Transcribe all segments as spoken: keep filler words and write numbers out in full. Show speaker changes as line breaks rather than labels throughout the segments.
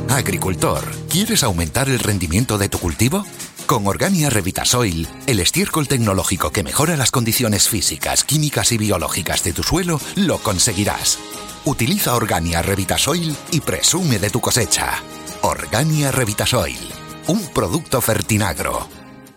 Agricultor, ¿quieres aumentar el rendimiento de tu cultivo? Con Organia Revitasoil, el estiércol tecnológico que mejora las condiciones físicas, químicas y biológicas de tu suelo, lo conseguirás. Utiliza Organia Revitasoil y presume de tu cosecha. Organia Revitasoil, un producto Fertinagro.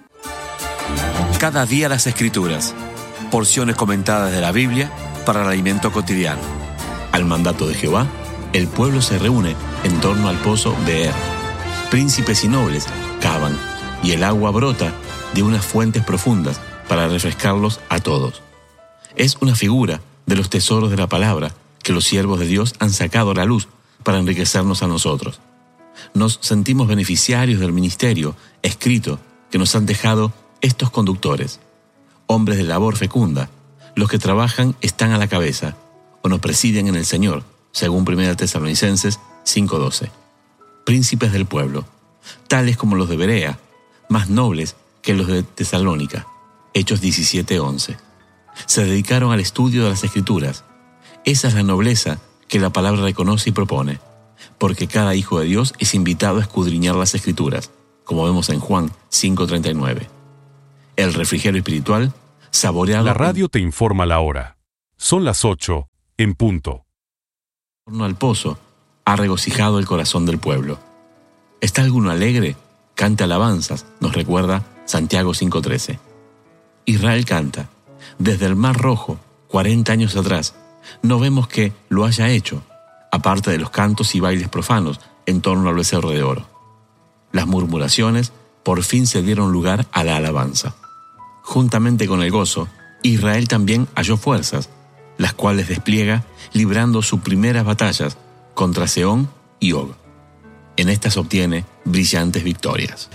Cada día las Escrituras, porciones comentadas de la Biblia para el alimento cotidiano. Al mandato de Jehová, el pueblo se reúne en torno al pozo Beer. Príncipes y nobles cavan, y el agua brota de unas fuentes profundas para refrescarlos a todos. Es una figura de los tesoros de la palabra que los siervos de Dios han sacado a la luz para enriquecernos a nosotros. Nos sentimos beneficiarios del ministerio escrito que nos han dejado estos conductores, hombres de labor fecunda. Los que trabajan están a la cabeza o nos presiden en el Señor, según primera Tesalonicenses cinco doce. Príncipes del pueblo, tales como los de Berea, más nobles que los de Tesalónica, Hechos diecisiete once. Se dedicaron al estudio de las Escrituras. Esa es la nobleza que la palabra reconoce y propone, porque cada hijo de Dios es invitado a escudriñar las Escrituras, como vemos en Juan cinco treinta y nueve. El refrigerio espiritual, saboreado...
La radio te informa la hora. Son las ocho, en punto.
En torno al pozo, ha regocijado el corazón del pueblo. ¿Está alguno alegre? Cante alabanzas, nos recuerda Santiago cinco trece. Israel canta. Desde el Mar Rojo, cuarenta años atrás, no vemos que lo haya hecho, aparte de los cantos y bailes profanos en torno al becerro de oro. Las murmuraciones por fin se dieron lugar a la alabanza. Juntamente con el gozo, Israel también halló fuerzas, las cuales despliega librando sus primeras batallas contra Sehón y Og. En estas obtiene brillantes victorias.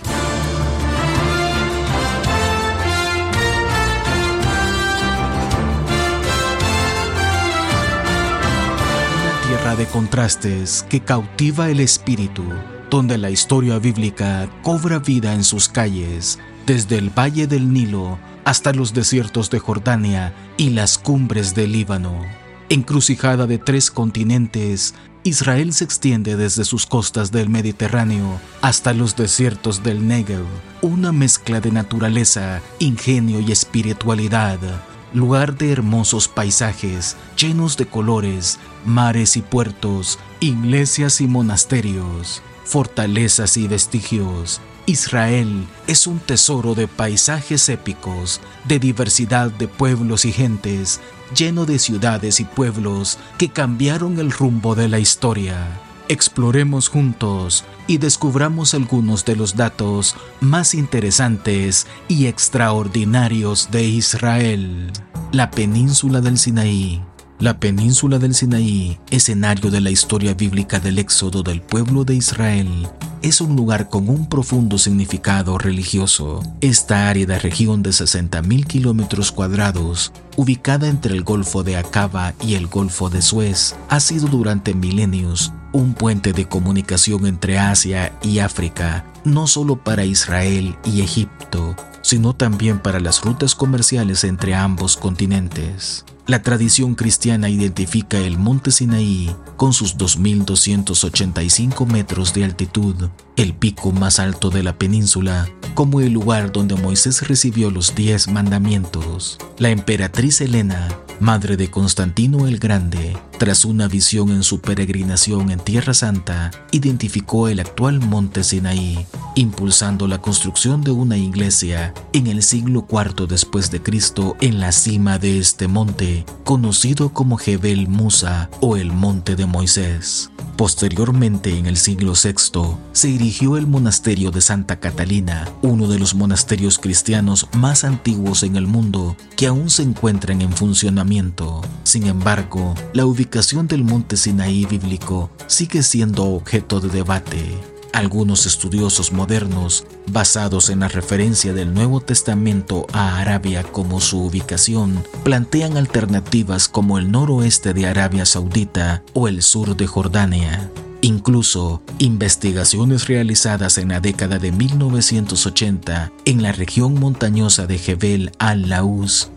Una tierra de contrastes que cautiva el espíritu, donde la historia bíblica cobra vida en sus calles, desde el valle del Nilo hasta los desiertos de Jordania y las cumbres del Líbano. Encrucijada de tres continentes, Israel se extiende desde sus costas del Mediterráneo hasta los desiertos del Negev, una mezcla de naturaleza, ingenio y espiritualidad, lugar de hermosos paisajes llenos de colores, mares y puertos, iglesias y monasterios, fortalezas y vestigios. Israel es un tesoro de paisajes épicos, de diversidad de pueblos y gentes, lleno de ciudades y pueblos que cambiaron el rumbo de la historia. Exploremos juntos y descubramos algunos de los datos más interesantes y extraordinarios de Israel. La península del Sinaí. La península del Sinaí, escenario de la historia bíblica del éxodo del pueblo de Israel, es un lugar con un profundo significado religioso. Esta árida región de sesenta mil kilómetros cuadrados, ubicada entre el Golfo de Acaba y el Golfo de Suez, ha sido durante milenios un puente de comunicación entre Asia y África, no solo para Israel y Egipto, sino también para las rutas comerciales entre ambos continentes. La tradición cristiana identifica el monte Sinaí con sus dos mil doscientos ochenta y cinco metros de altitud, el pico más alto de la península, como el lugar donde Moisés recibió los diez mandamientos. La emperatriz Helena, madre de Constantino el Grande, tras una visión en su peregrinación en Tierra Santa, identificó el actual monte Sinaí, impulsando la construcción de una iglesia en el siglo cuarto después de Cristo en la cima de este monte, conocido como Jebel Musa o el Monte de Moisés. Posteriormente, en el siglo sexto, se erigió el monasterio de Santa Catalina, uno de los monasterios cristianos más antiguos en el mundo, que aún se encuentran en funcionamiento. Sin embargo, la ubicación del monte Sinaí bíblico sigue siendo objeto de debate. Algunos estudiosos modernos, basados en la referencia del Nuevo Testamento a Arabia como su ubicación, plantean alternativas como el noroeste de Arabia Saudita o el sur de Jordania. Incluso, investigaciones realizadas en la década de mil novecientos ochenta en la región montañosa de Jebel al-Laus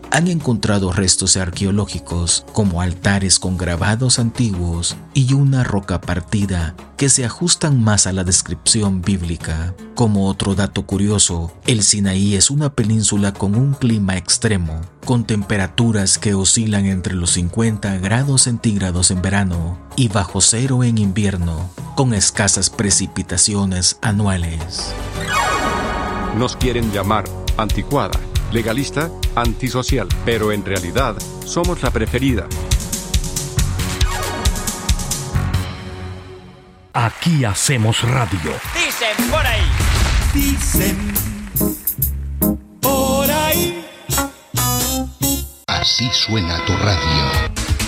han encontrado restos arqueológicos como altares con grabados antiguos y una roca partida que se ajustan más a la descripción bíblica. Como otro dato curioso, el Sinaí es una península con un clima extremo, con temperaturas que oscilan entre los cincuenta grados centígrados en verano y bajo cero en invierno, con escasas precipitaciones anuales.
Nos quieren llamar anticuada, legalista, antisocial, pero en realidad somos la preferida.
Aquí hacemos radio.
Dicen por ahí.
Dicen por ahí.
Así suena tu radio.